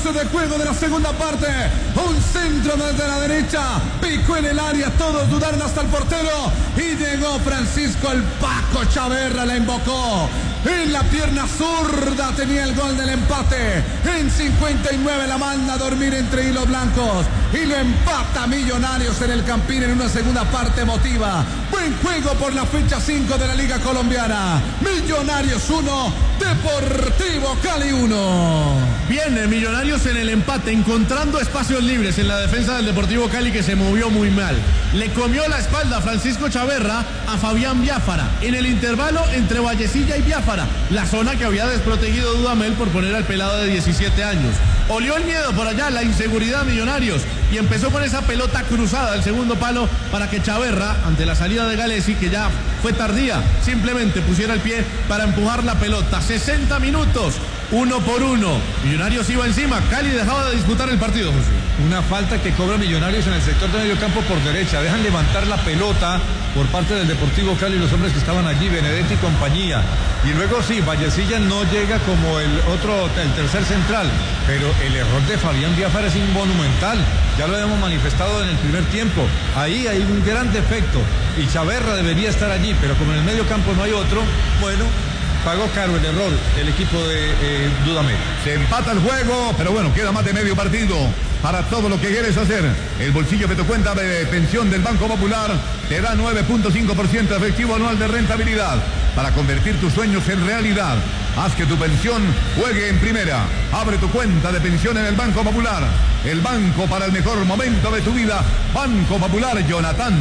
14 de juego de la segunda parte. Un centro desde la derecha. Picó en el área. Todos dudaron hasta el portero. Y llegó Francisco el Paco Chaverra. La invocó. En la pierna zurda tenía el gol del empate. En 59 la manda a dormir entre hilos blancos. Y lo empata Millonarios en el Campín en una segunda parte emotiva. Buen juego por la fecha 5 de la Liga Colombiana. Millonarios 1, Deportivo Cali 1. Viene Millonarios en el empate, encontrando espacios libres en la defensa del Deportivo Cali, que se movió muy mal. Le comió la espalda Francisco Chaverra a Fabián Biafara en el intervalo entre Vallecilla y Biafara, la zona que había desprotegido Dudamel por poner al pelado de 17 años. Olió el miedo por allá, la inseguridad Millonarios, y empezó con esa pelota cruzada al segundo palo para que Chaverra, ante la salida de Galesi, que ya fue tardía, simplemente pusiera el pie para empujar la pelota. 60 minutos, 1-1. Millonarios iba encima, Cali dejaba de disputar el partido, José. Una falta que cobra Millonarios en el sector de medio campo por derecha. Dejan levantar la pelota por parte del Deportivo Cali, los hombres que estaban allí, Benedetti y compañía. Y luego sí, Vallecilla no llega como el tercer central, pero el error de Fabián Biafara es monumental. Ya lo habíamos manifestado en el primer tiempo. Ahí hay un gran defecto y Chaverra debería estar allí, pero como en el medio campo no hay otro, bueno, pagó caro el error el equipo de Dudamel. Se empata el juego, pero bueno, queda más de medio partido para todo lo que quieres hacer. El bolsillo de tu cuenta de pensión del Banco Popular te da 9.5% efectivo anual de rentabilidad para convertir tus sueños en realidad. Haz que tu pensión juegue en primera. Abre tu cuenta de pensión en el Banco Popular. El banco para el mejor momento de tu vida. Banco Popular, Jonathan.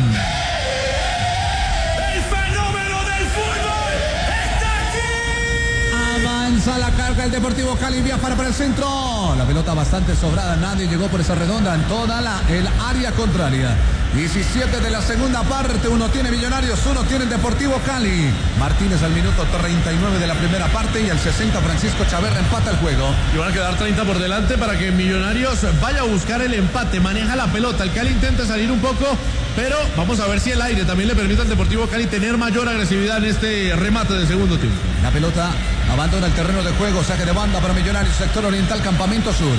Avanza la carga el Deportivo Cali, Biafara para el centro. La pelota bastante sobrada, nadie llegó por esa redonda en toda el área contraria. 17 de la segunda parte, uno tiene Millonarios, uno tiene el Deportivo Cali. Martínez al minuto 39 de la primera parte y al 60 Francisco Chaverra empata el juego. Y van a quedar 30 por delante para que Millonarios vaya a buscar el empate, maneja la pelota, el Cali intenta salir un poco, pero vamos a ver si el aire también le permite al Deportivo Cali tener mayor agresividad en este remate de segundo tiempo. La pelota abandona el terreno de juego, saque de banda para Millonarios, sector oriental, campamento sur.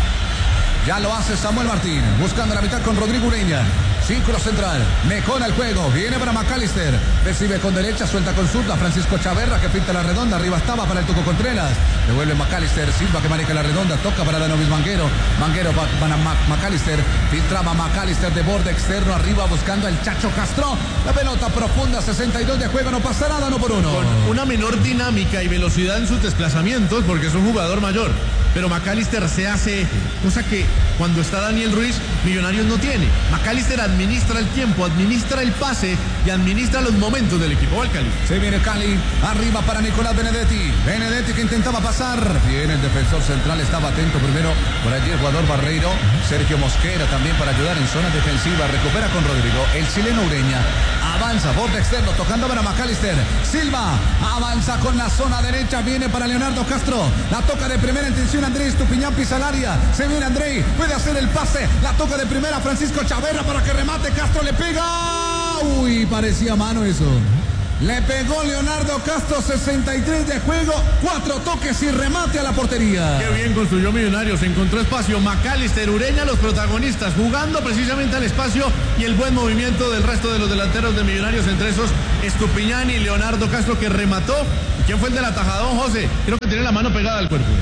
Ya lo hace Samuel Martín, buscando la mitad con Rodrigo Ureña. Círculo central, mejora el juego, viene para McAllister, recibe con derecha, suelta con zurda, Francisco Chaverra que pinta la redonda, arriba estaba para el Tuco Contreras, devuelve McAllister, Silva que maneja la redonda, toca para Danovis Manguero para McAllister, filtraba McAllister de borde externo, arriba buscando al Chacho Castro, la pelota profunda, 62 de juego, no pasa nada, 1-1. Con una menor dinámica y velocidad en sus desplazamientos, porque es un jugador mayor, pero McAllister se hace, cosa que cuando está Daniel Ruiz, Millonarios no tiene. McAllister administra el tiempo, administra el pase y administra los momentos del equipo. Va el Cali. Se viene Cali, arriba para Nicolás Benedetti. Benedetti que intentaba pasar. Viene el defensor central, estaba atento primero por allí el jugador Barreiro. Sergio Mosquera también para ayudar en zona defensiva. Recupera con Rodrigo. El chileno Ureña avanza, borde externo, tocando para McAllister. Silva avanza con la zona derecha, viene para Leonardo Castro. La toca de primera intención Andrés Tupiñán pisa al área. Se viene Andrés, puede hacer el pase. La toca de primera Francisco Chaverra para que remate. Castro le pega. Uy, parecía mano eso. Le pegó Leonardo Castro, 63 de juego, 4 toques y remate a la portería. Qué bien construyó Millonarios, encontró espacio. McAllister, Ureña, los protagonistas, jugando precisamente al espacio y el buen movimiento del resto de los delanteros de Millonarios, entre esos Estupiñán y Leonardo Castro, que remató. ¿Quién fue el del atajadón, José? Creo que tiene la mano pegada al cuerpo.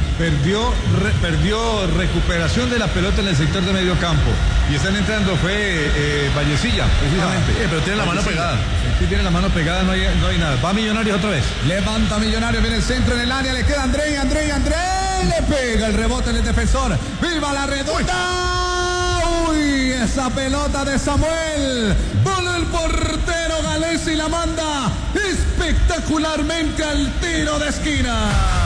Perdió recuperación de la pelota en el sector de medio campo. Y están entrando, fue Vallecilla, precisamente. Pero tiene la mano pegada. Sí, tiene la mano pegada, no hay nada. Va Millonarios otra vez. Levanta Millonarios, viene el centro en el área, le queda André, le pega el rebote en el defensor. ¡Viva la redonda! ¡Uy! Esa pelota de Samuel. Bola el portero Galesi y la manda espectacularmente al tiro de esquina.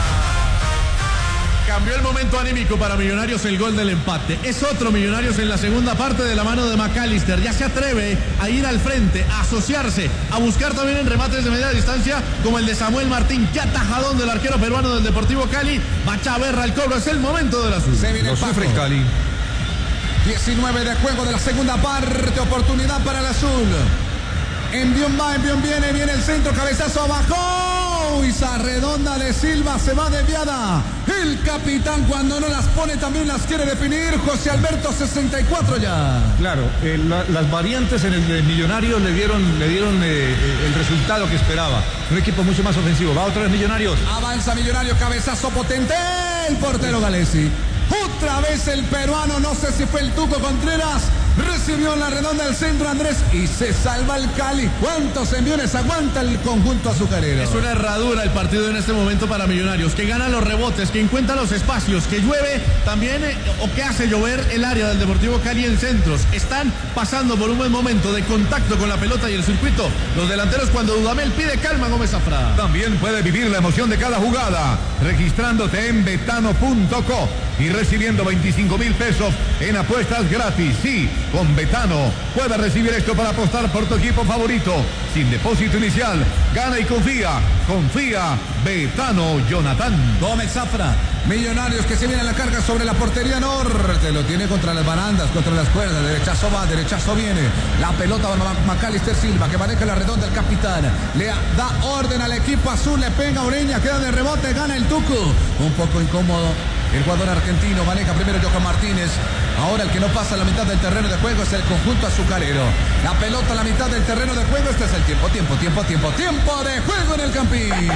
Cambió el momento anímico para Millonarios el gol del empate. Es otro Millonarios en la segunda parte de la mano de McAllister. Ya se atreve a ir al frente, a asociarse, a buscar también en remates de media distancia como el de Samuel Martín. Qué atajadón del arquero peruano del Deportivo Cali. Va Chaverra al cobro, es el momento del azul. Se viene el sufre Cali. 19 de juego de la segunda parte, oportunidad para el azul. Envión va, envión viene el centro, cabezazo abajo. Y Esa redonda de Silva se va desviada. El capitán cuando no las pone también las quiere definir. José Alberto, 64 ya. Claro, las variantes en el Millonarios le dieron el resultado que esperaba. Un equipo mucho más ofensivo. Va otra vez Millonarios. Avanza Millonarios, cabezazo potente. El portero Galesi. Otra vez el peruano, no sé si fue el Tuco Contreras. Recibió en la redonda del centro Andrés y se salva el Cali. ¿Cuántos enviones aguanta el conjunto azucarero? Es una herradura el partido en este momento para Millonarios, que gana los rebotes, que encuentra los espacios, que llueve también o que hace llover el área del Deportivo Cali en centros. Están pasando por un buen momento de contacto con la pelota y el circuito. Los delanteros cuando Dudamel pide calma, Gómez Zafra. También puede vivir la emoción de cada jugada registrándote en betano.co y recibiendo 25,000 pesos en apuestas gratis. Sí, con Betano puedes recibir esto para apostar por tu equipo favorito sin depósito inicial. Gana y confía. Confía Betano, Jonathan. Gómez Zafra. Millonarios que se viene a la carga sobre la portería norte. Lo tiene contra las barandas, contra las cuerdas. Derechazo va, derechazo viene. La pelota va Macalister Silva, que maneja la redonda el capitán. Le da orden al equipo azul. Le pega Ureña, queda de rebote, gana el Tuco. Un poco incómodo. El jugador argentino maneja primero Johan Martínez. Ahora el que no pasa a la mitad del terreno de juego es el conjunto azucarero. La pelota a la mitad del terreno de juego. Este es el tiempo de juego en el Campín.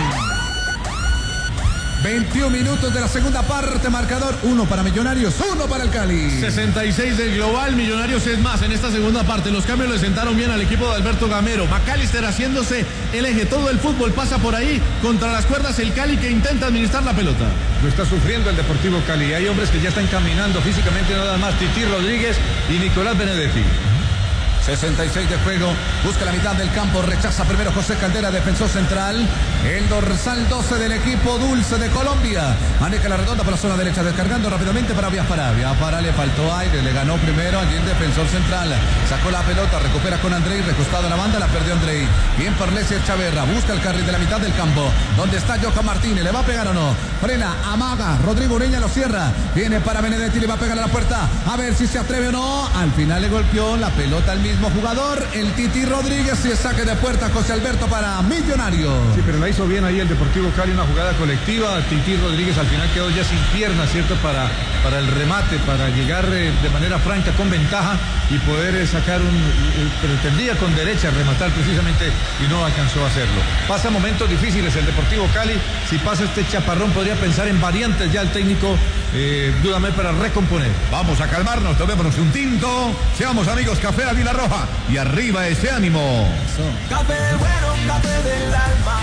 21 minutos de la segunda parte, marcador 1 para Millonarios, 1 para el Cali. 66 del global, Millonarios es más en esta segunda parte. Los cambios le sentaron bien al equipo de Alberto Gamero. Macalister haciéndose el eje, todo el fútbol pasa por ahí. Contra las cuerdas el Cali que intenta administrar la pelota. Lo está sufriendo el Deportivo Cali. Hay hombres que ya están caminando físicamente nada más. Titi Rodríguez y Nicolás Benedetti. 66 de juego, busca la mitad del campo, rechaza primero José Caldera, defensor central, el dorsal 12 del equipo Dulce de Colombia, maneja la redonda por la zona derecha, descargando rápidamente para Biafara. Biafara le faltó aire, le ganó primero allí el defensor central, sacó la pelota, recupera con Andrei, recostado a la banda, la perdió Andrei, bien por Lesier Chaverra, busca el carril de la mitad del campo, donde está Johan Martínez, le va a pegar o no, frena, amaga, Rodrigo Ureña lo cierra, viene para Benedetti, le va a pegar a la puerta, a ver si se atreve o no, al final le golpeó la pelota al mismo jugador, el Titi Rodríguez, y el saque de puerta José Alberto para Millonarios. Sí, pero la hizo bien ahí el Deportivo Cali, una jugada colectiva. Titi Rodríguez al final quedó ya sin piernas, ¿cierto? Para el remate, para llegar de manera franca con ventaja y poder sacar pretendía con derecha rematar precisamente y no alcanzó a hacerlo. Pasa momentos difíciles el Deportivo Cali. Si pasa este chaparrón podría pensar en variantes ya el técnico Dudamel para recomponer. Vamos a calmarnos, tomémonos un tinto, seamos amigos, Café Águila Roja y arriba ese ánimo. Café bueno, café del alma.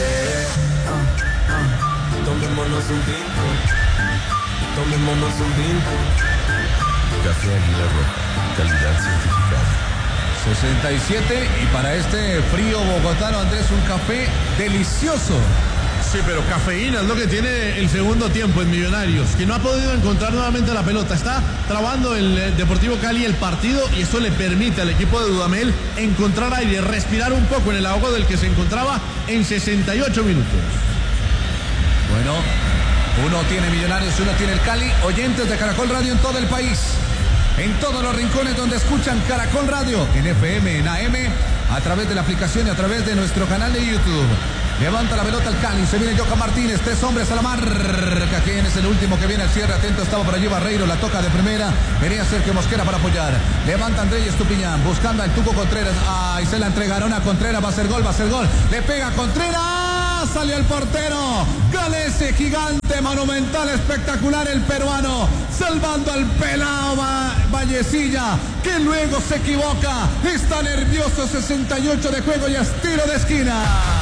Tomémonos un tinto. Tomémonos un tinto. Café Águila Roja, calidad certificada. 67 y para este frío bogotano, Andrés, un café delicioso. Sí, pero cafeína es lo que tiene el segundo tiempo en Millonarios, que no ha podido encontrar nuevamente la pelota. Está trabando el Deportivo Cali el partido y eso le permite al equipo de Dudamel encontrar aire, respirar un poco en el ahogo del que se encontraba en 68 minutos. Bueno, uno tiene Millonarios, uno tiene el Cali. Oyentes de Caracol Radio en todo el país, en todos los rincones donde escuchan Caracol Radio, en FM, en AM, a través de la aplicación y a través de nuestro canal de YouTube. Levanta la pelota el Cali, se viene Johan Martínez, 3 hombres a la marca. ¿Quién es el último que viene al cierre? Atento estaba por allí Barreiro, la toca de primera. Venía Sergio Mosquera para apoyar. Levanta Andrés Estupiñán, buscando al Tuco Contreras. Ahí se la entregaron a Contreras, va a ser gol, va a ser gol. Le pega Contreras, salió el portero. Galese, gigante, monumental, espectacular el peruano. Salvando al pelao Vallecilla, que luego se equivoca. Está nervioso, 68 de juego y es tiro de esquina.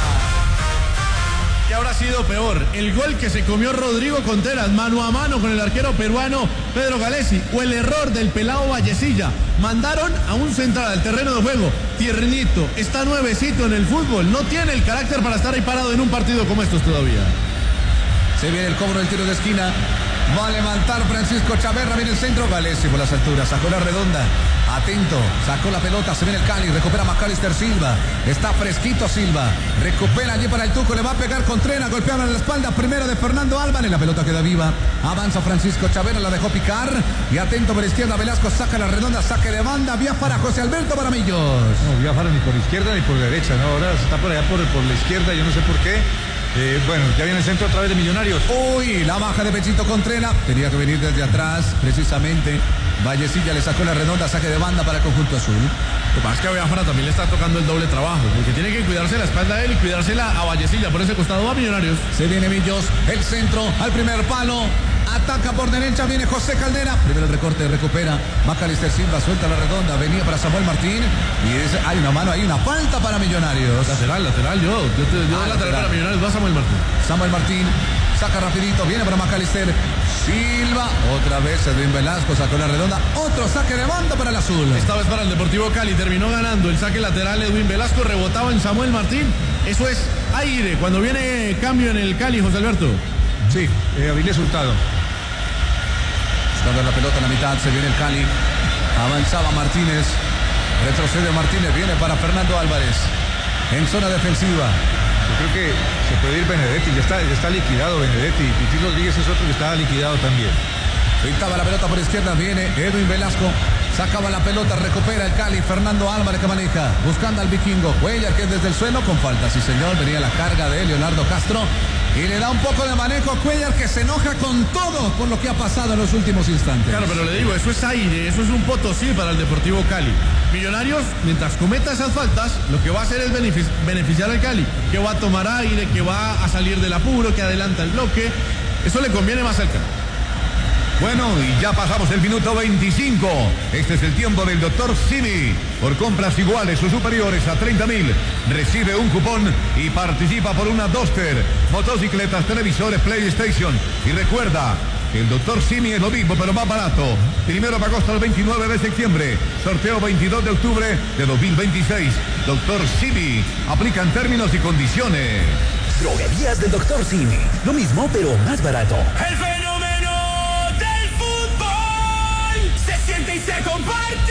¿Qué habrá sido peor? ¿El gol que se comió Rodrigo Contreras mano a mano con el arquero peruano Pedro Galesi o el error del pelao Vallecilla? Mandaron a un central al terreno de juego, tiernito, está nuevecito en el fútbol, no tiene el carácter para estar ahí parado en un partido como estos todavía. Se viene el cobro del tiro de esquina. Va a levantar Francisco Chaverra, viene el centro, Galesi por las alturas, sacó la redonda, atento, sacó la pelota, se viene el Cali, recupera Macalister Silva, está fresquito Silva, recupera allí para el Tuco, le va a pegar Contreras, golpearon en la espalda, primero de Fernando Álvarez, la pelota queda viva, avanza Francisco Chaverra, la dejó picar, y atento por la izquierda, Velasco saca la redonda, saque de banda, Biafara, José Alberto Baramillos. No, Biafara ni por izquierda ni por derecha, ¿no? Ahora está por allá por la izquierda, yo no sé por qué. Bueno, ya viene el centro otra vez de Millonarios. Uy, la baja de Pechito Contreras. Tenía que venir desde atrás, precisamente. Vallecilla le sacó la redonda, saque de banda para el conjunto azul. Lo que pasa es que a Biafara también le está tocando el doble trabajo, porque tiene que cuidarse la espalda a él y cuidársela a Vallecilla. Por ese costado va Millonarios. Se viene Millos, el centro al primer palo. Ataca por derecha, viene José Caldera. Primero el recorte, recupera. Macalister Silva, suelta la redonda. Venía para Samuel Martín. Y hay una mano, hay una falta para Millonarios. Lateral, yo lateral para Millonarios. Va Samuel Martín. Samuel Martín saca rapidito, viene para Macalister Silva. Otra vez Edwin Velasco sacó la redonda. Otro saque de banda para el azul. Esta vez para el Deportivo Cali. Terminó ganando el saque lateral Edwin Velasco. Rebotaba en Samuel Martín. Eso es aire. Cuando viene cambio en el Cali, José Alberto. Sí, Avilés Hurtado. Buscando la pelota en la mitad, se viene el Cali. Avanzaba Martínez. Retrocede Martínez, viene para Fernando Álvarez. En zona defensiva. Yo creo que se puede ir Benedetti, ya está liquidado Benedetti. Titi Rodríguez es otro que está liquidado también. Pintaba la pelota por izquierda, viene Edwin Velasco. Sacaba la pelota, recupera el Cali. Fernando Álvarez que maneja, buscando al vikingo. Cuellar que es desde el suelo con falta. Sí, señor, venía la carga de Leonardo Castro. Y le da un poco de manejo a Cuellar, que se enoja con todo por lo que ha pasado en los últimos instantes. Claro, pero le digo, eso es aire, eso es un potosí para el Deportivo Cali. Millonarios, mientras cometa esas faltas, lo que va a hacer es beneficiar al Cali, que va a tomar aire, que va a salir del apuro, que adelanta el bloque. Eso le conviene más al Cali. Bueno, y ya pasamos el minuto 25. Este es el tiempo del doctor Simi. Por compras iguales o superiores a 30.000, recibe un cupón y participa por una Duster, motocicletas, televisores, PlayStation. Y recuerda, el doctor Simi es lo mismo, pero más barato. Primero de agosto al 29 de septiembre. Sorteo 22 de octubre de 2026. Doctor Simi. Aplican términos y condiciones. Droguerías del doctor Simi. Lo mismo, pero más barato. El fenómeno del fútbol se siente y se comparte.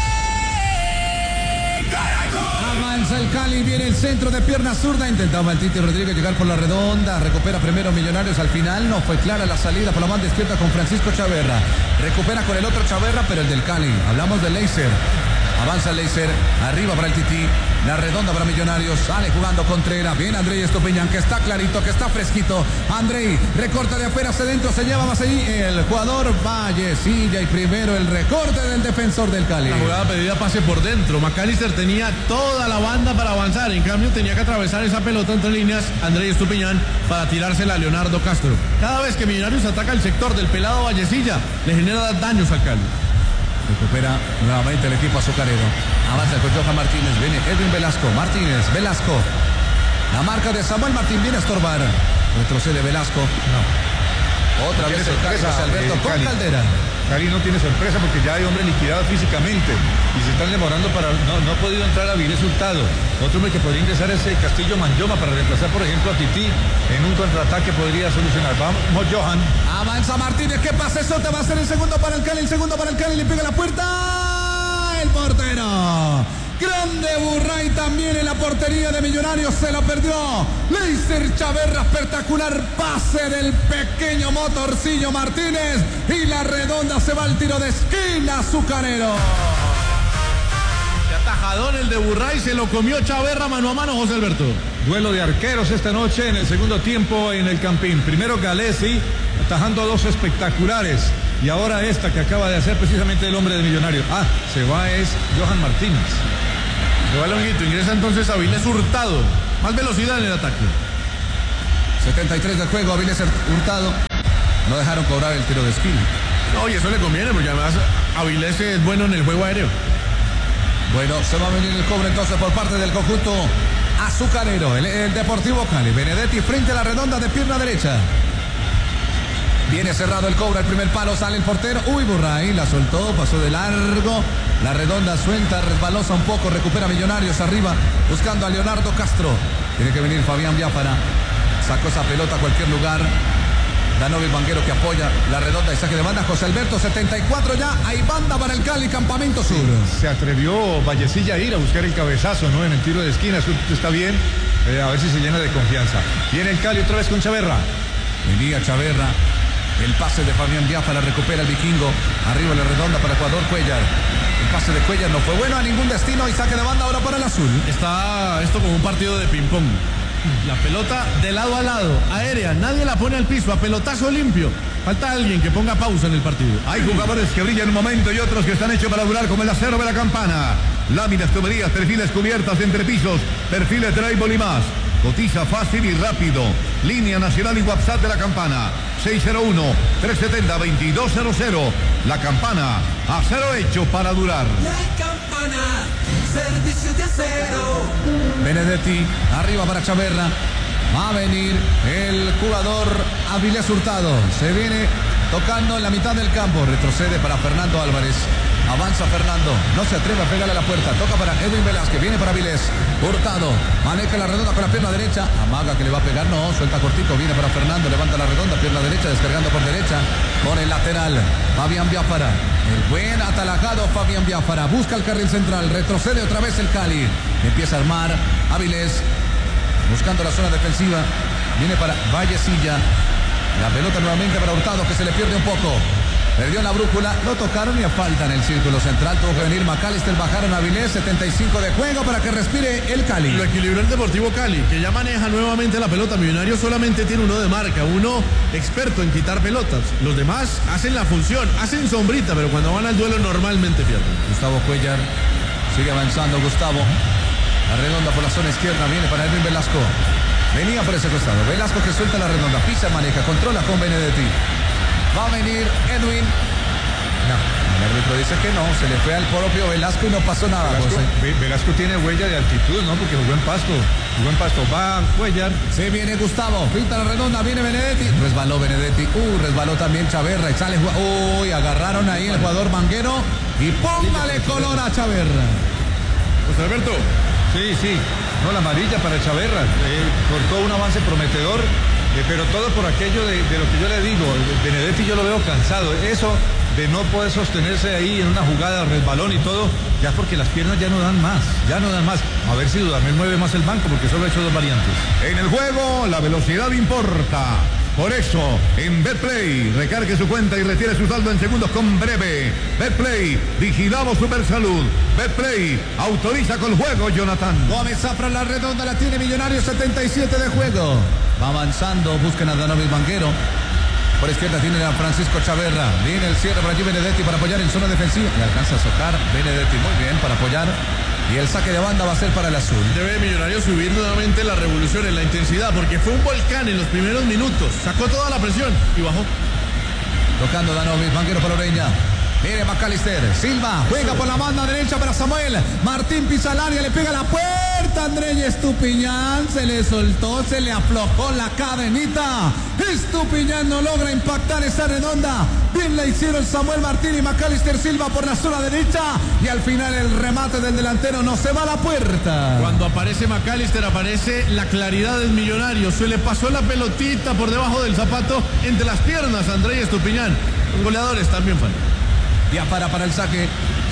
Avanza el Cali, viene el centro de pierna zurda. Intentaba el Titi Rodríguez llegar por la redonda. Recupera primero Millonarios al final. No fue clara la salida por la banda izquierda con Francisco Chaverra. Recupera con el otro Chaverra, pero el del Cali. Hablamos del Leiser. Avanza el Leiser. Arriba para el Titi. La redonda para Millonarios. Sale jugando Contreras. Viene Andrei Estupiñán, que está clarito, que está fresquito. Andrei recorta de afuera hacia adentro. Se lleva más allí el jugador Vallecilla. Y primero el recorte del defensor del Cali. La jugada pedida pase por dentro. Macalister tenía toda la banda para avanzar. En cambio, tenía que atravesar esa pelota entre líneas Andrei Estupiñán para tirársela a Leonardo Castro. Cada vez que Millonarios ataca el sector del pelado Vallecilla, le genera daños al Cali. Recupera nuevamente el equipo azucarero. Avanza con Johan Martínez. Viene Edwin Velasco. Martínez, Velasco. La marca de Samuel Martín viene a estorbar. Retrocede Velasco. No. Otra vez el Cali, José Alberto con Cali. Caldera. Cali no tiene sorpresa porque ya hay hombres liquidados físicamente y se están demorando para... No ha podido entrar a Avilés Hurtado. Otro hombre que podría ingresar es Castillo Manyoma para reemplazar, por ejemplo, a Tití. En un contraataque podría solucionar. Vamos, Johan. Avanza Martínez. ¿Qué pasa? Eso te va a hacer el segundo para el Cali. El segundo para el Cali. Le pega la puerta. El portero. Grande Burray también en la portería de Millonarios. Se lo perdió. Leiser Chaverra. Espectacular pase del pequeño motorcillo Martínez. Y la redonda se va al tiro de esquina azucarero. Atajadón el de Burray. Se lo comió Chaverra mano a mano, José Alberto. Duelo de arqueros esta noche en el segundo tiempo en el Campín. Primero Galesi atajando a dos espectaculares. Y ahora esta que acaba de hacer precisamente el hombre de Millonarios. Se va es Johan Martínez. Se va Longuito, ingresa entonces Avilés Hurtado. Más velocidad en el ataque. 73 del juego, Avilés Hurtado. No dejaron cobrar el tiro de esquina. No, y eso le conviene porque además Avilés es bueno en el juego aéreo. Bueno, se va a venir el cobro entonces por parte del conjunto azucarero. El Deportivo Cali. Benedetti frente a la redonda de pierna derecha. Viene cerrado el cobro, el primer palo, sale el portero. Uy, Burray la soltó, pasó de largo. La redonda suelta, resbalosa un poco, recupera Millonarios arriba, buscando a Leonardo Castro. Tiene que venir Fabián Biafara. Sacó esa pelota a cualquier lugar. Danovi Banguero que apoya la redonda y saque de banda. José Alberto, 74 ya. Hay banda para el Cali, Campamento Sur. Se atrevió Vallecilla a ir a buscar el cabezazo, ¿no? En el tiro de esquina, eso está bien. A ver si se llena de confianza. Viene el Cali otra vez con Chaverra. Venía Chaverra. El pase de Fabián Biafara, recupera el vikingo. Arriba la redonda para Ecuador, Cuellar. El pase de Cuellar no fue bueno a ningún destino y saque de banda ahora para el azul. Está esto como un partido de ping-pong. La pelota de lado a lado, aérea, nadie la pone al piso, a pelotazo limpio. Falta alguien que ponga pausa en el partido. Hay jugadores que brillan un momento y otros que están hechos para durar, como el acero de la Campana. Láminas, tuberías, perfiles cubiertas, entrepisos, perfiles drywall y más. Cotiza fácil y rápido. Línea nacional y WhatsApp de la Campana. 601-370-2200. La Campana, acero hecho para durar. La Campana, servicio de acero. Benedetti, arriba para Chaverra. Va a venir el jugador Avilés Hurtado. Se viene tocando en la mitad del campo. Retrocede para Fernando Álvarez. Avanza Fernando. No se atreve a pegarle a la puerta. Toca para Edwin Velázquez. Viene para Avilés. Hurtado. Maneja la redonda con la pierna derecha. Amaga que le va a pegar. No, suelta cortico. Viene para Fernando. Levanta la redonda. Pierna derecha. Descargando por derecha. Con el lateral. Fabián Biafara. El buen atalajado Fabián Biafara. Busca el carril central. Retrocede otra vez el Cali. Empieza a armar Avilés. Buscando la zona defensiva. Viene para Vallecilla. La pelota nuevamente para Hurtado, que se le pierde un poco. Perdió la brújula. Lo tocaron y a falta en el círculo central. Tuvo que venir McAllister. Bajaron a Avilés. 75 de juego para que respire el Cali. Lo equilibró el Deportivo Cali, que ya maneja nuevamente la pelota. Millonario solamente tiene uno de marca, uno experto en quitar pelotas. Los demás hacen la función, hacen sombrita, pero cuando van al duelo normalmente pierden. Gustavo Cuellar. Sigue avanzando Gustavo. La redonda por la zona izquierda. Viene para Edwin Velasco. Venía por ese costado. Velasco que suelta la redonda. Pisa, maneja, controla con Benedetti. Va a venir Edwin. No, el árbitro dice que no. Se le fue al propio Velasco y no pasó nada. Velasco tiene huella de altitud, ¿no? Porque jugó en Pasto. Va Cuellar. Se viene Gustavo. Pinta la redonda. Viene Benedetti. Resbaló Benedetti. Resbaló también Chaverra. Y sale. Agarraron ahí el jugador Manguero. Y póngale color a Chaverra. José Alberto. Sí. No, la amarilla para Chaverra. Cortó un avance prometedor. Pero todo por aquello de lo que yo le digo. Benedetti yo lo veo cansado. Eso de no poder sostenerse ahí en una jugada, resbalón y todo, ya porque las piernas ya no dan más. A ver si Dudamel mueve más el banco, porque solo ha hecho 2 variantes. En el juego, la velocidad importa. Por eso, en Betplay, recargue su cuenta y retire su saldo en segundos con Breve. Betplay, vigilamos Supersalud. Betplay, autoriza con juego, Jonathan. Gómez Zafra, la redonda la tiene Millonario, 77 de juego. Va avanzando, buscan a Danovis Manguero. Por izquierda tiene a Francisco Chaverra. Viene el cierre para allí Benedetti para apoyar en zona defensiva. Le alcanza a socar Benedetti muy bien para apoyar. Y el saque de banda va a ser para el azul. Debe Millonario subir nuevamente la revolución en la intensidad, porque fue un volcán en los primeros minutos. Sacó toda la presión y bajó. Tocando Danovis Manguero para Oreña. Mire McAllister, Silva, juega por la banda derecha para Samuel. Martín pisa al área, le pega a la puerta. Andrés Estupiñán se le soltó, se le aflojó la cadenita. Estupiñán no logra impactar esa redonda. Bien la hicieron Samuel Martín y McAllister Silva por la zona derecha. Y al final el remate del delantero no se va a la puerta. Cuando aparece McAllister aparece la claridad del Millonario. Se le pasó la pelotita por debajo del zapato entre las piernas a Andrés Estupiñán. Los goleadores también fallan. Biafara para el saque.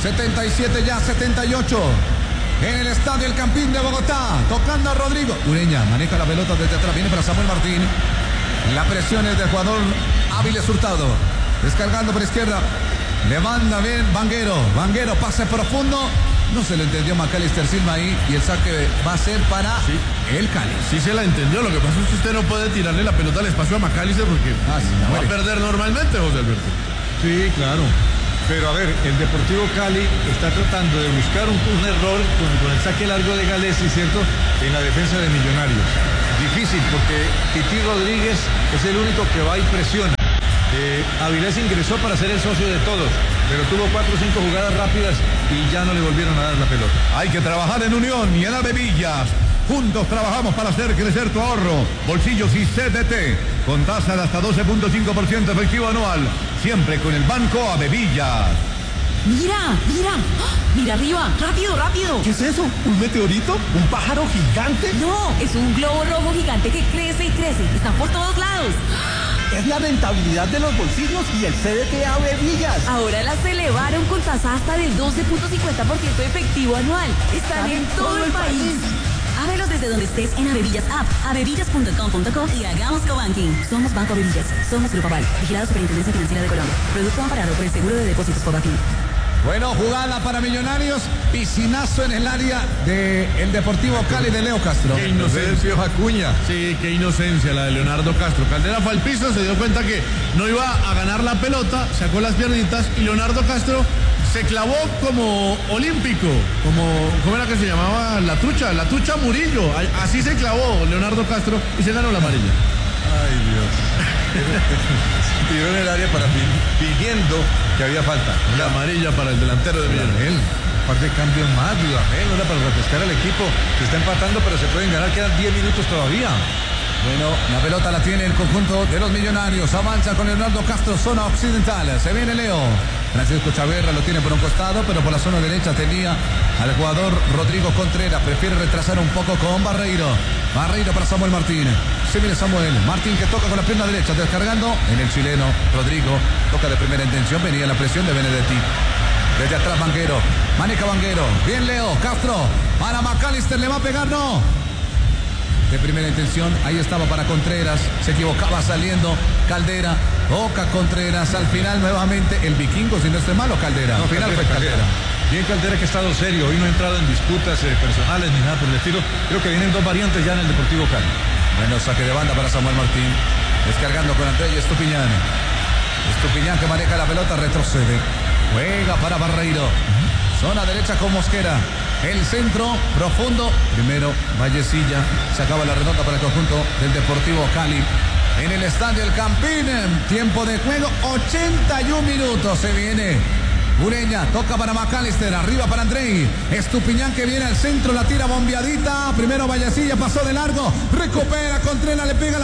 77 ya, 78. En el estadio El Campín de Bogotá. Tocando a Rodrigo. Ureña maneja la pelota desde atrás. Viene para Samuel Martín. La presión es del jugador Avilés Hurtado. Descargando por izquierda. Levanta bien Vanguero. Vanguero, pase profundo. No se le entendió McAllister Silva ahí. Y el saque va a ser para el Cali. Sí se la entendió. Lo que pasa es que usted no puede tirarle la pelota al espacio a McAllister porque va a perder normalmente, José Alberto. Sí, claro. Pero a ver, el Deportivo Cali está tratando de buscar un error con el saque largo de Galesi, ¿cierto? En la defensa de Millonarios. Difícil porque Titi Rodríguez es el único que va y presiona. Avilés ingresó para ser el socio de todos, pero tuvo 4 o 5 jugadas rápidas y ya no le volvieron a dar la pelota. Hay que trabajar en unión y en Avevillas. Juntos trabajamos para hacer crecer tu ahorro, bolsillos y CDT, con tasa de hasta 12.5% efectivo anual, siempre con el Banco Avevillas. Mira, mira, mira arriba, rápido. ¿Qué es eso? ¿Un meteorito? ¿Un pájaro gigante? No, es un globo rojo gigante que crece y crece, está por todos lados. Es la rentabilidad de los bolsillos y el CDT Avevillas. Ahora las elevaron con tasa hasta del 12.50% efectivo anual. Están en todo el país. Ábrelos desde donde estés en Avevillas App, avevillas.com.co y hagamos cobanking. Somos Banco Avevillas, somos Grupo Aval, vigilado Superintendencia Financiera de Colombia. Producto amparado por el Seguro de Depósitos Pobafin. Bueno, jugada para Millonarios, piscinazo en el área del Deportivo Cali de Leo Castro. Qué inocencia. Acuña. Sí, qué inocencia la de Leonardo Castro. Caldera fue al piso, se dio cuenta que no iba a ganar la pelota, sacó las piernitas y Leonardo Castro se clavó como olímpico, ¿cómo era que se llamaba? La trucha Murillo. Así se clavó Leonardo Castro y se ganó la amarilla. Ay, Dios. Tiró en el área pidiendo que había falta. La amarilla para el delantero de Millonarios. Un par de cambios más, Dudamel, no era para refrescar al equipo. Se está empatando, pero se pueden ganar, quedan 10 minutos todavía. Bueno, la pelota la tiene el conjunto de los Millonarios. Avanza con Leonardo Castro, zona occidental. Se viene Leo. Francisco Chaverra lo tiene por un costado, pero por la zona derecha tenía al jugador Rodrigo Contreras. Prefiere retrasar un poco con Barreiro. Barreiro para Samuel Martín. Se viene Samuel Martín que toca con la pierna derecha, descargando en el chileno Rodrigo. Toca de primera intención, venía la presión de Benedetti. Desde atrás Vanguero, maneja Vanguero. Bien Leo, Castro. Para McAllister, ¿le va a pegar? No. De primera intención, ahí estaba para Contreras, se equivocaba saliendo Caldera, toca Contreras, al final nuevamente el vikingo, si no estoy malo, Caldera. No, al final Caldera, fue Caldera. Bien Caldera, que ha estado serio, hoy no ha entrado en disputas personales ni nada por el estilo. Creo que vienen dos variantes ya en el Deportivo Cali. Bueno, saque de banda para Samuel Martín, descargando con Andrés Estupiñán. Estupiñán que maneja la pelota, retrocede, juega para Barreiro, zona derecha con Mosquera. El centro profundo. Primero Vallecilla. Se acaba la redonda para el conjunto del Deportivo Cali. En el estadio El Campín. Tiempo de juego 81 minutos. Se viene Ureña. Toca para McAllister. Arriba para Andrei. Estupiñán que viene al centro. La tira bombeadita. Primero Vallecilla. Pasó de largo. Recupera Contreras. Le pega la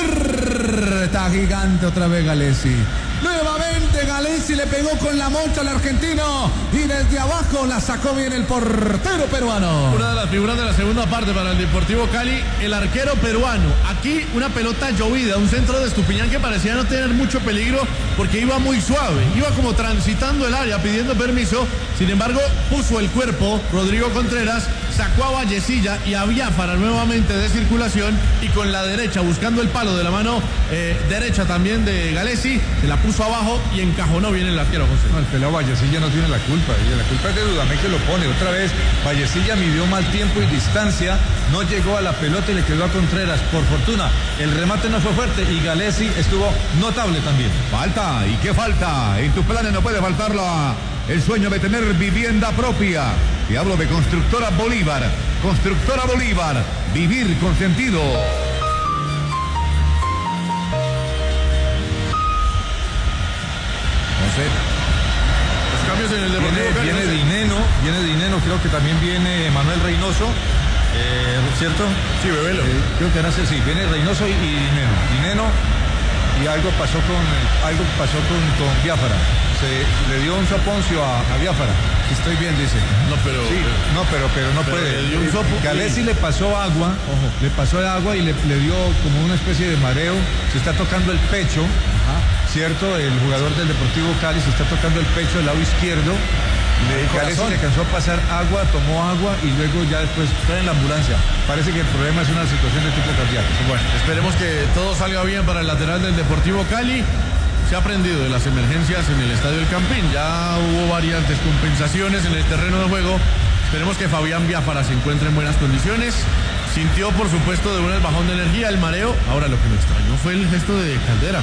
puerta. Gigante otra vez Galesi. Nuevamente Galesi le pegó con la mocha al argentino y desde abajo la sacó bien el portero peruano. Una de las figuras de la segunda parte para el Deportivo Cali, el arquero peruano. Aquí una pelota llovida, un centro de Estupiñán que parecía no tener mucho peligro porque iba muy suave, iba como transitando el área pidiendo permiso. Sin embargo, puso el cuerpo Rodrigo Contreras, sacó a Vallecilla y a Biafara nuevamente de circulación y con la derecha buscando el palo de la mano derecha también de Galesi, se la puso abajo y encajonó bien el arquero José. No, el pelado Vallecilla no tiene la culpa, y la culpa es de Dudamel que lo pone. Otra vez Vallecilla midió mal tiempo y distancia, no llegó a la pelota y le quedó a Contreras. Por fortuna, el remate no fue fuerte y Galesi estuvo notable también. Falta, ¿y qué falta? En tus planes no puede faltar el sueño de tener vivienda propia. Te hablo de Constructora Bolívar. Constructora Bolívar, vivir con sentido. Los cambios en el Deportivo Cali. Viene Dineno, creo que también viene Manuel Reynoso, ¿cierto? Sí, Bebelo. Creo que sí, viene Reynoso y Dineno. Y algo pasó con Biafara. Se le dio un soponcio a Biafara. Estoy bien, dice. No, pero. Sí, pero no puede. Le dio un sopo. Galesi le pasó agua, le pasó agua y le dio como una especie de mareo. Se está tocando el pecho, ¿cierto? El jugador del Deportivo Cali se está tocando el pecho del lado izquierdo. Galesi le alcanzó a pasar agua, tomó agua y luego ya después está en la ambulancia. Parece que el problema es una situación de tipo cardíaco. Bueno, esperemos que todo salga bien para el lateral del Deportivo Cali. Se ha aprendido de las emergencias en el estadio El Campín. Ya hubo variantes, compensaciones en el terreno de juego. Esperemos que Fabián Biafara se encuentre en buenas condiciones. Sintió, por supuesto, de un bajón de energía, el mareo. Ahora, lo que me extrañó fue el gesto de Caldera.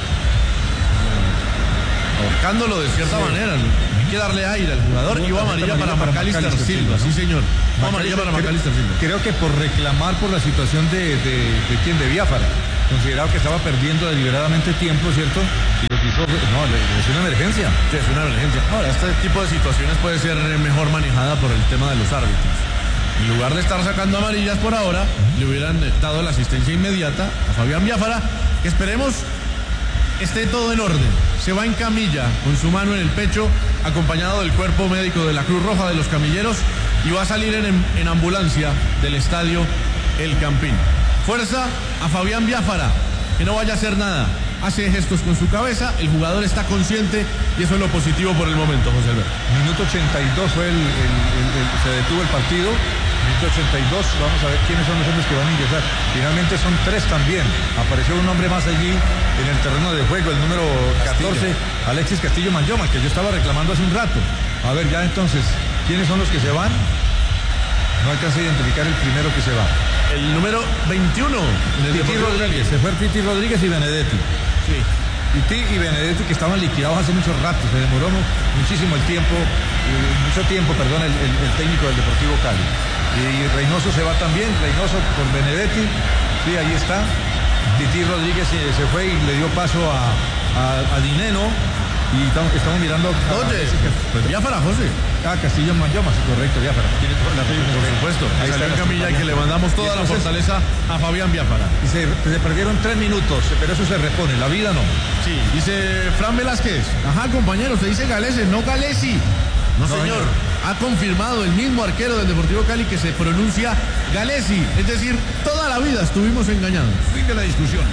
Ahorcándolo de cierta manera. Hay que darle aire al jugador. Y va amarilla para McAllister Silva. Sí, señor. Va amarilla para McAllister Silva. Creo que por reclamar por la situación de Biafara. Considerado que estaba perdiendo deliberadamente tiempo, ¿cierto? Y lo que hizo, es una emergencia. Sí, es una emergencia. Ahora, este tipo de situaciones puede ser mejor manejada por el tema de los árbitros. En lugar de estar sacando amarillas por ahora, le hubieran dado la asistencia inmediata a Fabián Biafara, que esperemos esté todo en orden. Se va en camilla con su mano en el pecho, acompañado del cuerpo médico de la Cruz Roja de los Camilleros, y va a salir en ambulancia del estadio El Campín. Fuerza a Fabián Biafara, que no vaya a hacer nada. Hace gestos con su cabeza, el jugador está consciente y eso es lo positivo por el momento, José Alberto. Minuto 82 fue se detuvo el partido. Minuto 82, vamos a ver quiénes son los hombres que van a ingresar. Finalmente son 3 también. Apareció un hombre más allí en el terreno de juego, el número 14, Alexis Castillo Manyoma, que yo estaba reclamando hace un rato. A ver, ya entonces, ¿quiénes son los que se van? No alcanza a identificar el primero que se va. El número 21. Titi Rodríguez, se fue Titi Rodríguez y Benedetti. Sí. Titi y Benedetti, que estaban liquidados hace mucho rato, se demoró muchísimo el tiempo, el técnico del Deportivo Cali. Y Reynoso se va también, Reynoso por Benedetti, sí, ahí está. Titi Rodríguez se fue y le dio paso a Dineno. Y estamos mirando. Oye, pues Biafara, José. Castillo Manlloma, sí, correcto, Biafara. Tiene toda la razón, por supuesto. Ahí está en Camilla y que le mandamos toda la fortaleza a Fabián Biafara. Y se perdieron 3 minutos, pero eso se repone, la vida no. Sí, dice Fran Velázquez. Ajá, compañero, se dice Galese, no Galesi. No, señor. Ha confirmado el mismo arquero del Deportivo Cali que se pronuncia Galesi. Es decir, toda la vida estuvimos engañados. Fin de la discusión.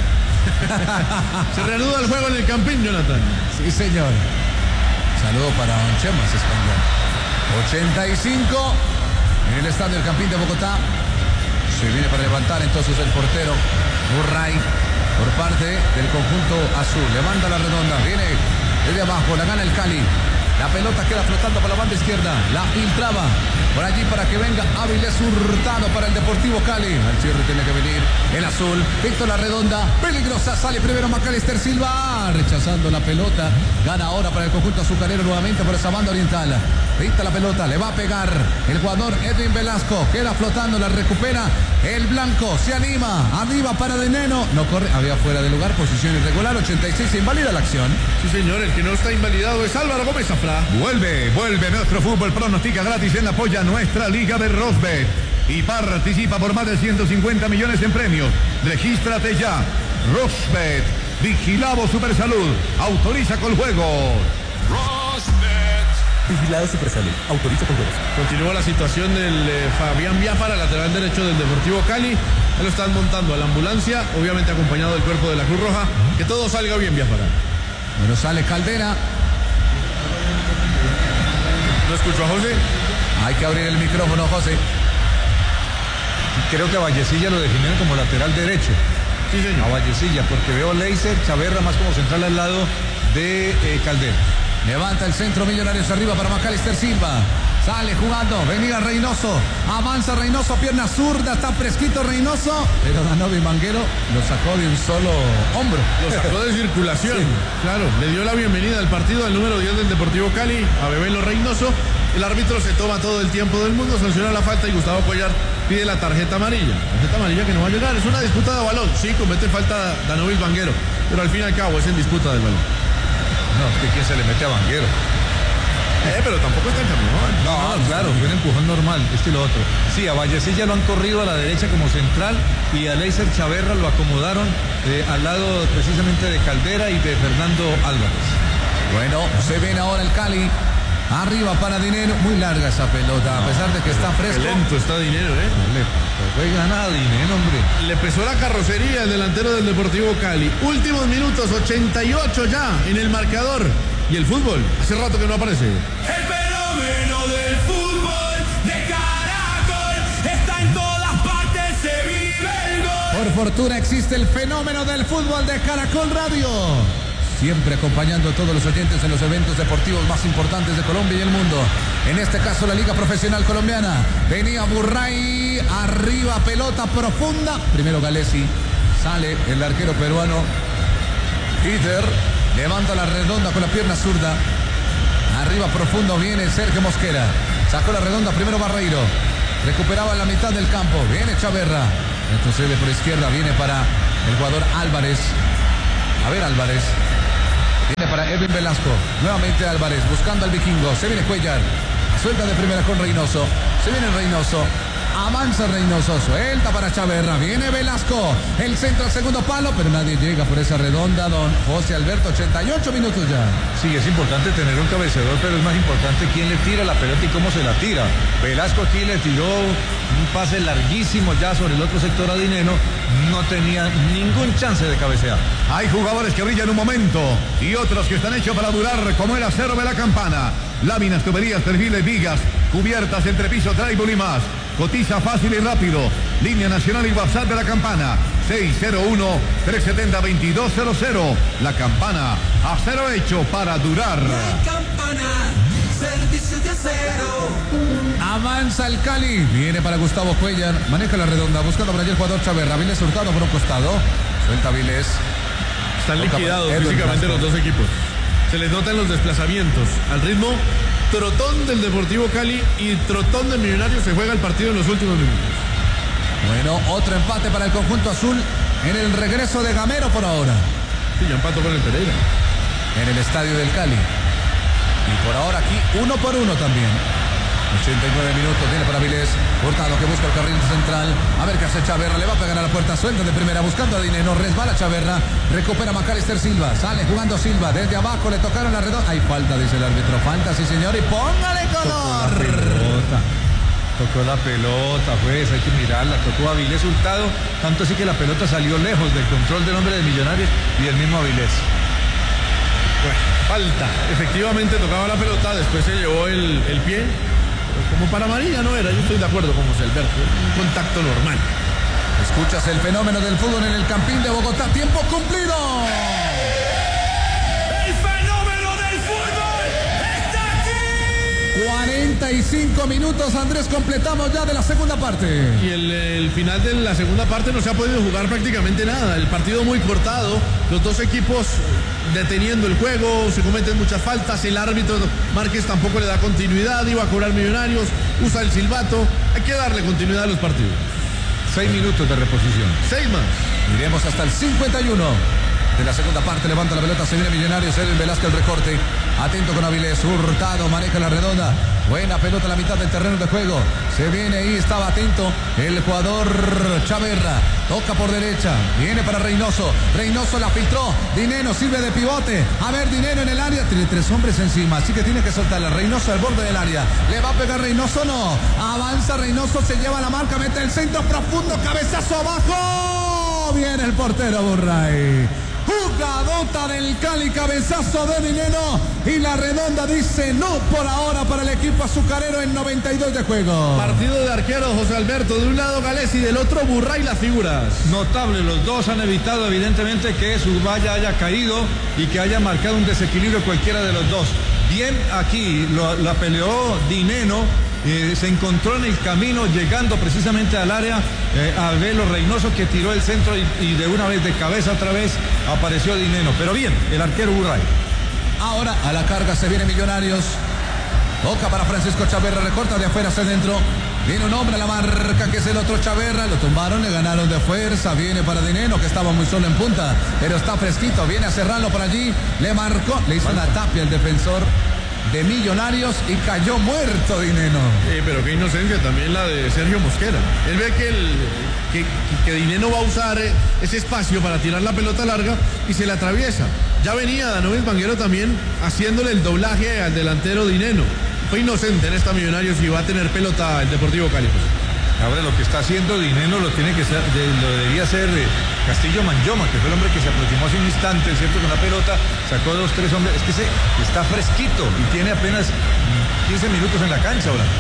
Se reanuda el juego en el Campín, Jonathan. Sí, señor. Saludo para Don Chemas Español. 85 en el estadio del Campín de Bogotá. Se viene para levantar entonces el portero Murray por parte del conjunto azul. Levanta la redonda, viene desde abajo, la gana el Cali. La pelota queda flotando por la banda izquierda. La filtraba por allí para que venga Áviles Hurtado para el Deportivo Cali. Al cierre tiene que venir el azul. Víctor la redonda. Peligrosa. Sale primero Macalister Silva. Rechazando la pelota. Gana ahora para el conjunto azucarero nuevamente por esa banda oriental. Dicta la pelota. Le va a pegar el jugador Edwin Velasco. Queda flotando. La recupera el blanco. Se anima. Arriba para Dineno. No corre. Había fuera de lugar. Posición irregular. 86. Se invalida la acción. Sí, señor. El que no está invalidado es Álvaro Gómez Afra. Vuelve nuestro fútbol, pronostica gratis en apoya nuestra Liga de Rosbet y participa por más de 150 millones en premios. Regístrate ya. Rosbet, vigilado Supersalud, autoriza con juegos. Rosbet. Vigilado Supersalud, autoriza con juegos. Continúa la situación del Fabián Biafara, lateral derecho del Deportivo Cali. Ya lo están montando a la ambulancia, obviamente acompañado del cuerpo de la Cruz Roja. Que todo salga bien, Biafara. Bueno, sale Caldera. ¿No escucho a José? Hay que abrir el micrófono, José. Creo que a Vallecilla lo definieron como lateral derecho. Sí, señor. A Vallecilla, porque veo Leiser, Chaverra más como central al lado de Caldera. Levanta el centro, Millonarios arriba para Macalister Silva. Sale jugando, venía Reynoso. Avanza Reynoso, pierna zurda, está fresquito Reynoso. Pero Danovi Manguero lo sacó de un solo hombro. Lo sacó de circulación. Sí. Claro, le dio la bienvenida al partido al número 10 del Deportivo Cali, a Bebelo Reynoso. El árbitro se toma todo el tiempo del mundo, sanciona la falta y Gustavo Cuellar pide la tarjeta amarilla. Tarjeta amarilla que no va a llegar, es una disputa de balón. Sí, comete falta Danovi Manguero, pero al fin y al cabo es en disputa del balón. No, es que quién se le mete a Manguero. Pero tampoco está en camión. No, claro, fue un empujón normal, y lo otro. Sí, a Vallecilla lo han corrido a la derecha como central y a Leiser Chaverra lo acomodaron al lado precisamente de Caldera y de Fernando Álvarez. Bueno, se viene ahora el Cali. Arriba para Dinero, muy larga esa pelota, a pesar de que está fresco. Lento está Dinero, No le juega nada Dinero, hombre. Le pesó la carrocería el delantero del Deportivo Cali. Últimos minutos, 88 ya en el marcador. Y el fútbol, hace rato que no aparece. El fenómeno del fútbol de Caracol está en todas partes, se vive el gol. Por fortuna existe el fenómeno del fútbol de Caracol Radio. Siempre acompañando a todos los oyentes en los eventos deportivos más importantes de Colombia y el mundo. En este caso la Liga Profesional Colombiana. Venía Murray, arriba pelota profunda. Primero Galesi, sale el arquero peruano Peter. Levanta la redonda con la pierna zurda. Arriba profundo viene Sergio Mosquera. Sacó la redonda primero Barreiro. Recuperaba la mitad del campo. Viene Chaverra. Retrocede por izquierda. Viene para el jugador Álvarez. A ver Álvarez. Viene para Edwin Velasco. Nuevamente Álvarez buscando al vikingo. Se viene Cuellar. Suelta de primera con Reynoso. Se viene Reynoso. Avanza Reynoso, suelta para Chaverra, viene Velasco, el centro al segundo palo, pero nadie llega por esa redonda, don José Alberto, 88 minutos ya. Sí, es importante tener un cabeceador, pero es más importante quién le tira la pelota y cómo se la tira. Velasco aquí le tiró un pase larguísimo ya sobre el otro sector a Dineno, no tenía ningún chance de cabecear. Hay jugadores que brillan un momento y otros que están hechos para durar, como el acero de la Campana. Láminas, tuberías, perfiles, vigas, cubiertas, entrepiso, tribal y más. Cotiza fácil y rápido. Línea nacional y WhatsApp de la Campana. 601-370-2200. La Campana, acero hecho para durar. La Campana, servicio de acero. Avanza el Cali. Viene para Gustavo Cuellar. Maneja la redonda. Buscando por allí el jugador Chaverra. Vilés Hurtado por un costado. Suelta Vilés. Están liquidados físicamente los dos equipos. Se les notan los desplazamientos. Al ritmo trotón del Deportivo Cali y trotón del Millonarios se juega el partido en los últimos minutos. Bueno, otro empate para el conjunto azul en el regreso de Gamero por ahora. Sí, ya empató con el Pereira. En el estadio del Cali. Y por ahora aquí 1-1 también. 89 minutos tiene para Vilés. Hurtado que busca el carril central. A ver qué hace Chaverra. Le va a pegar a la puerta. Suelta de primera buscando a Dineno. Resbala Chaverra. Recupera Macalister Silva. Sale jugando Silva. Desde abajo le tocaron la redonda. Hay falta, dice el árbitro. Falta, sí señor. Y póngale color. Tocó la pelota, pues, hay que mirarla. Tocó a Vilés Hurtado. Tanto así que la pelota salió lejos del control del hombre de Millonarios y el mismo Vilés. Bueno, falta. Efectivamente tocaba la pelota. Después se llevó el pie. Como para amarilla no era, yo estoy de acuerdo con José Alberto, un contacto normal. Escuchas el fenómeno del fútbol en el Campín de Bogotá, tiempo cumplido. El fenómeno del fútbol está aquí. 45 minutos, Andrés, completamos ya de la segunda parte. Y el final de la segunda parte no se ha podido jugar prácticamente nada, el partido muy cortado, los dos equipos deteniendo el juego, se cometen muchas faltas, el árbitro Márquez tampoco le da continuidad, iba a cobrar Millonarios, usa el silbato, hay que darle continuidad a los partidos. 6 minutos de reposición. 6 más. Iremos hasta el 51 de la segunda parte, levanta la pelota, se viene Millonarios, Edwin Velázquez el recorte, atento con Avilés, Hurtado, maneja la redonda, buena pelota a la mitad del terreno de juego, se viene ahí, estaba atento el jugador Chaverra, toca por derecha, viene para Reynoso, Reynoso la filtró, Dineno sirve de pivote, a ver Dineno en el área, tiene 3 hombres encima, así que tiene que soltarla, Reynoso al borde del área, le va a pegar Reynoso, no, avanza Reynoso, se lleva la marca, mete el centro profundo, cabezazo abajo, viene el portero Burray. Jugadota del Cali, cabezazo de Dineno y la redonda dice no por ahora para el equipo azucarero en 92 de juego. Partido de arqueros, José Alberto, de un lado Gales y del otro Burray las figuras. Notable, los dos han evitado evidentemente que su valla haya caído y que haya marcado un desequilibrio cualquiera de los dos. Bien aquí, la peleó Dineno. Se encontró en el camino llegando precisamente al área a Velo Reynoso que tiró el centro y de una vez de cabeza otra vez apareció Dineno, pero bien, el arquero Burray. Ahora a la carga se viene Millonarios, toca para Francisco Chaverra, recorta de afuera hacia adentro, viene un hombre a la marca que es el otro Chaverra, lo tumbaron, le ganaron de fuerza, viene para Dineno que estaba muy solo en punta, pero está fresquito, viene a cerrarlo por allí, le marcó, le hizo una tapia al defensor de Millonarios y cayó muerto Dineno. Pero qué inocencia también la de Sergio Mosquera. Él ve que Dineno va a usar ese espacio para tirar la pelota larga y se la atraviesa. Ya venía Danovis Vanguero también haciéndole el doblaje al delantero Dineno. Fue inocente en esta Millonarios y va a tener pelota el Deportivo Cali. Ahora lo que está haciendo Dineno lo tiene que ser, lo debería hacer Castillo Manjoma, que fue el hombre que se aproximó hace un instante, ¿cierto? Con la pelota, sacó 2, 3 hombres. Es que está fresquito y tiene apenas 15 minutos en la cancha ahora.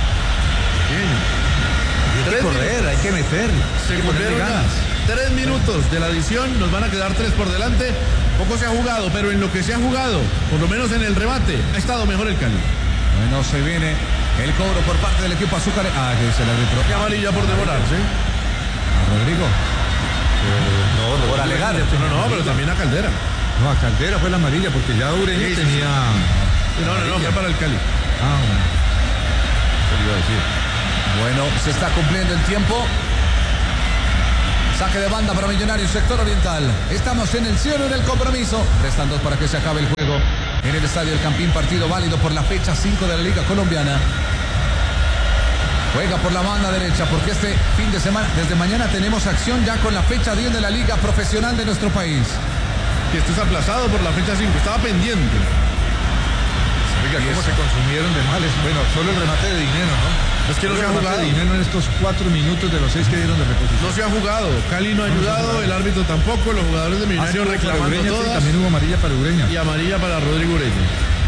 Hay que correr, hay que meter. Se cumplieron ya 3 minutos de la adición, nos van a quedar 3 por delante. Poco se ha jugado, pero en lo que se ha jugado, por lo menos en el remate, ha estado mejor el Cali. Bueno, se viene el cobro por parte del equipo azúcar. Que dice el árbitro. Qué amarilla por demorarse. A Rodrigo. No, por alegar. No, pero también a Caldera. No, a Caldera fue la amarilla porque ya Ureña tenía. No, fue para el Cali. Bueno. Eso iba a decir. Bueno, se está cumpliendo el tiempo. Saque de banda para Millonarios, sector oriental. Estamos en el cierre del compromiso. Restan 2 para que se acabe el juego. En el estadio El Campín, partido válido por la fecha 5 de la Liga Colombiana. Juega por la banda derecha porque este fin de semana, desde mañana tenemos acción ya con la fecha 10 de la Liga Profesional de nuestro país. Y esto es aplazado por la fecha 5, estaba pendiente. Oiga, cómo se consumieron de males. Bueno, solo el remate de Dineno, ¿no? Es que no se ha jugado. Dinero en estos 4 minutos de los 6 que dieron de reposición. No se ha jugado. Cali no ha ayudado, el árbitro tampoco, los jugadores de Millonarios reclamando Ureña, todas. sí, también hubo amarilla para Ureña. Y amarilla para Rodrigo Ureña.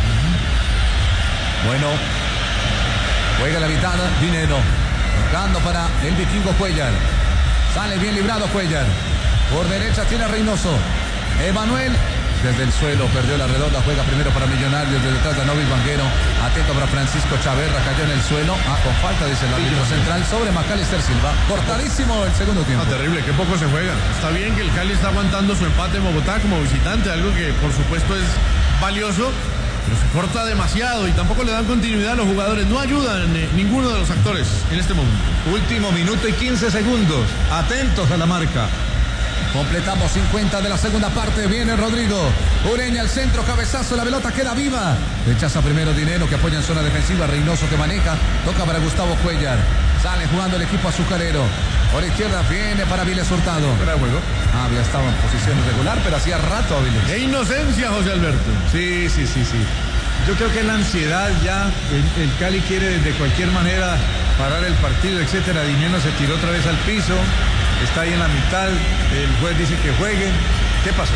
Bueno, juega la mitad, Dineno. Tocando para el vikingo Cuellar. Sale bien librado Cuellar. Por derecha tiene a Reynoso. Emanuel desde el suelo, perdió la redonda, juega primero para Millonarios, desde detrás de Novis Vanguero, atento para Francisco Chaverra, cayó en el suelo, con falta, dice el árbitro central, sobre Macalister Silva, cortadísimo el segundo tiempo. Terrible, que poco se juega. Está bien que el Cali está aguantando su empate en Bogotá como visitante, algo que por supuesto es valioso, pero se corta demasiado y tampoco le dan continuidad a los jugadores, no ayudan ninguno de los actores en este momento. Último minuto y 15 segundos, atentos a la marca. Completamos 50 de la segunda parte. Viene Rodrigo Ureña al centro, cabezazo, la pelota queda viva. Rechaza primero Dinero, que apoya en zona defensiva. Reynoso, que maneja, toca para Gustavo Cuellar. Sale jugando el equipo azucarero. Por izquierda viene para Viles Hurtado. Fuera de juego. Había estado en posición regular, pero hacía rato Viles. ¡Qué inocencia, José Alberto! Sí. Yo creo que la ansiedad ya, el Cali quiere de cualquier manera parar el partido, etcétera. Dinero se tiró otra vez al piso. Está ahí en la mitad, el juez dice que juegue. ¿Qué pasó?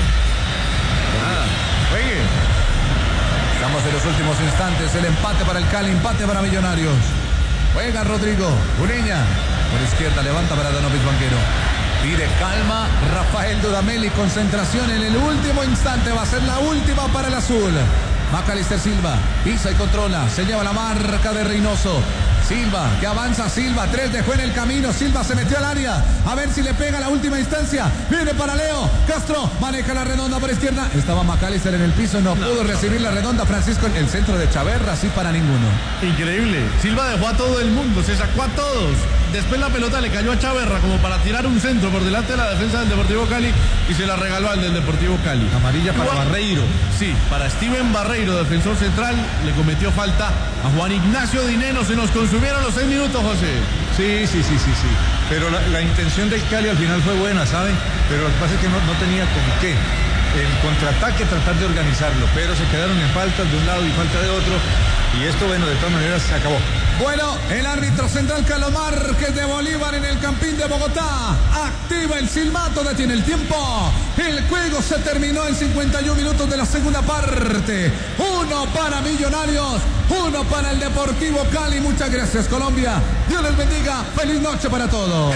Nada, juegue. Estamos en los últimos instantes, el empate para el Cali, empate para Millonarios. Juega Rodrigo Ureña, por izquierda levanta para Danovis Vanguero. Pide calma Rafael Dudamel y concentración en el último instante, va a ser la última para el azul. Macalister Silva, pisa y controla, se lleva la marca de Reynoso. Silva, que avanza Silva, 3 dejó en el camino, Silva se metió al área, a ver si le pega la última instancia, viene para Leo, Castro, maneja la redonda por izquierda, estaba Macalister en el piso, no pudo recibir la redonda, Francisco en el centro de Chaverra, sí para ninguno. Increíble, Silva dejó a todo el mundo, se sacó a todos, después la pelota le cayó a Chaverra como para tirar un centro por delante de la defensa del Deportivo Cali y se la regaló al del Deportivo Cali. Amarilla para Barreiro. Sí, para Steven Barreiro, defensor central, le cometió falta a Juan Ignacio Dineno, se nos consumieron los 6 minutos, José. Sí. Pero la intención del Cali al final fue buena, ¿saben? Pero lo que pasa es que no tenía con qué. El contraataque tratar de organizarlo, pero se quedaron en faltas de un lado y falta de otro. Y esto, bueno, de todas maneras se acabó. Bueno, el árbitro central Carlos Márquez de Bolívar en el Campín de Bogotá activa el silbato, detiene el tiempo. El juego se terminó en 51 minutos de la segunda parte. 1 para Millonarios, 1 para el Deportivo Cali. Muchas gracias, Colombia. Dios les bendiga. Feliz noche para todos.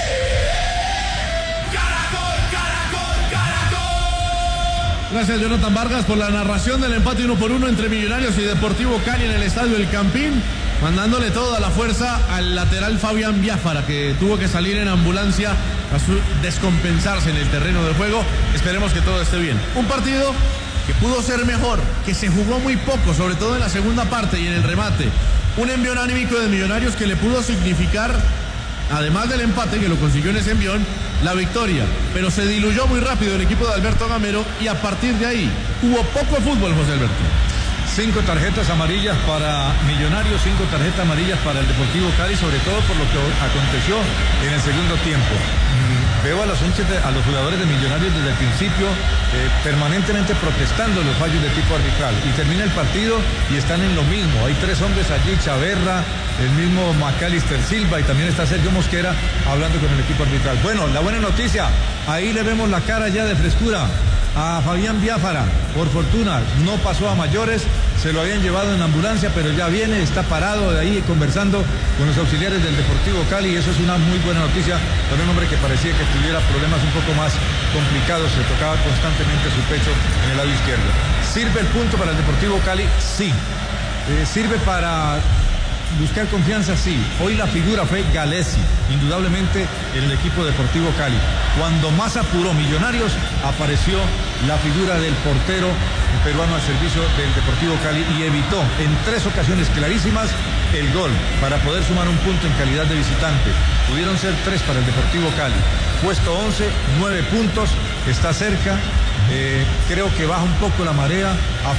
Gracias, Jonathan Vargas, por la narración del empate 1-1 entre Millonarios y Deportivo Cali en el estadio El Campín, mandándole toda la fuerza al lateral Fabián Biafara, que tuvo que salir en ambulancia a descompensarse en el terreno de juego. Esperemos que todo esté bien. Un partido que pudo ser mejor, que se jugó muy poco, sobre todo en la segunda parte y en el remate. Un envión anímico de Millonarios que le pudo significar, además del empate que lo consiguió en ese envión, la victoria, pero se diluyó muy rápido el equipo de Alberto Gamero y a partir de ahí hubo poco fútbol, José Alberto. 5 tarjetas amarillas para Millonarios, 5 tarjetas amarillas para el Deportivo Cali, sobre todo por lo que aconteció en el segundo tiempo. Veo a los jugadores de Millonarios desde el principio permanentemente protestando los fallos de tipo arbitral, y termina el partido y están en lo mismo. Hay 3 hombres allí, Chaverra, el mismo Macalister Silva, y también está Sergio Mosquera hablando con el equipo arbitral. Bueno, la buena noticia, ahí le vemos la cara ya de frescura a Fabián Biafara. Por fortuna no pasó a mayores, se lo habían llevado en ambulancia, pero ya viene, está parado de ahí conversando con los auxiliares del Deportivo Cali, y eso es una muy buena noticia para un hombre que parecía que tuviera problemas un poco más complicados, se tocaba constantemente su pecho en el lado izquierdo. ¿Sirve el punto para el Deportivo Cali? Sí. ¿Sirve para buscar confianza? Sí. Hoy la figura fue Galesi, indudablemente en el equipo Deportivo Cali. Cuando más apuró Millonarios, apareció la figura del portero peruano al servicio del Deportivo Cali y evitó en 3 ocasiones clarísimas el gol para poder sumar un punto en calidad de visitante. Pudieron ser 3 para el Deportivo Cali. Puesto 11, 9 puntos, está cerca. Creo que baja un poco la marea.